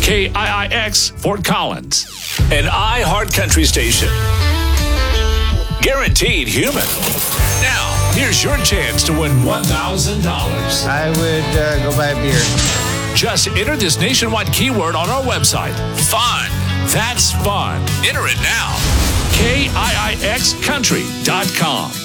KIIX Fort Collins. An iHeart Country station. Guaranteed human. Now, here's your chance to win $1,000. I would go buy a beer. Just enter this nationwide keyword on our website. Fun. That's fun. Enter it now. KIIXCountry.com.